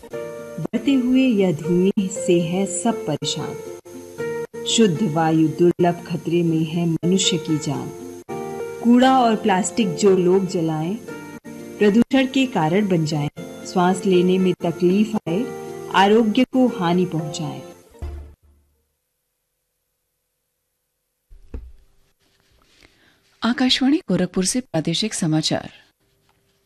बढ़ते हुए यह धुएं से है सब परेशान। शुद्ध वायु दुर्लभ, खतरे में है मनुष्य की जान। कूड़ा और प्लास्टिक जो लोग जलाएं, प्रदूषण के कारण बन जाएं, श्वास लेने में तकलीफ आए, आरोग्य को हानि पहुंचाए। आकाशवाणी गोरखपुर से प्रादेशिक समाचार।